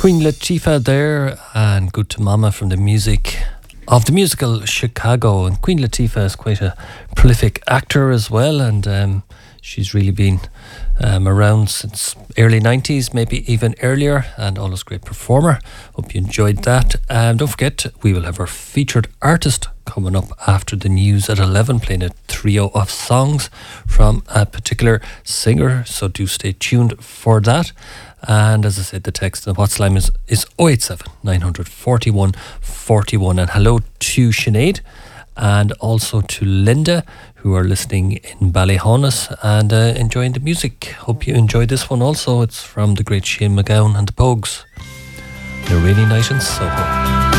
Queen Latifah there, and Good to Mama from the music of the musical Chicago. And Queen Latifah is quite a prolific actor as well, and she's really been around since early 90s, maybe even earlier, and always a great performer. Hope you enjoyed that. Don't forget, we will have our featured artist coming up after the news at 11, playing a trio of songs from a particular singer, so do stay tuned for that. And as I said, the text and WhatsApp line is 087 941 41. And hello to Sinead and also to Linda, who are listening in Ballyhonus and enjoying the music. Hope you enjoyed this one also. It's from the great Shane MacGowan and the Pogues. A rainy night in Soho.